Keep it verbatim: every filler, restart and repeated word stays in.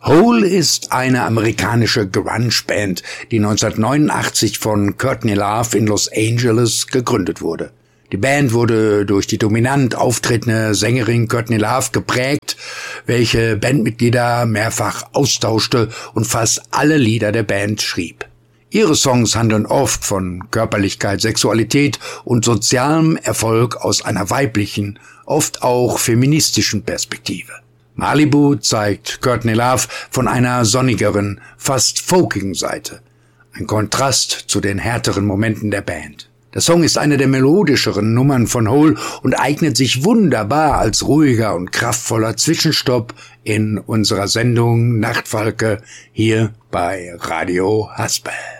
Hole ist eine amerikanische Grunge-Band, die neunzehnhundertneunundachtzig von Courtney Love in Los Angeles gegründet wurde. Die Band wurde durch die dominant auftretende Sängerin Courtney Love geprägt, welche Bandmitglieder mehrfach austauschte und fast alle Lieder der Band schrieb. Ihre Songs handeln oft von Körperlichkeit, Sexualität und sozialem Erfolg aus einer weiblichen, oft auch feministischen Perspektive. Malibu zeigt Courtney Love von einer sonnigeren, fast folkigen Seite. Ein Kontrast zu den härteren Momenten der Band. Der Song ist eine der melodischeren Nummern von Hole und eignet sich wunderbar als ruhiger und kraftvoller Zwischenstopp in unserer Sendung Nachtfalke hier bei Radio Haspel.